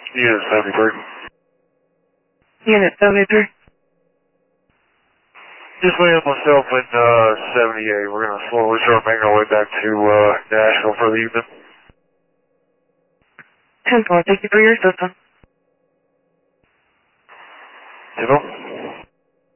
Unit 73. Unit 73. Just waiting on myself in 78. We're going to slowly start making our way back to Nashville for the evening. 10-4, thank you for your assistance. 10-4.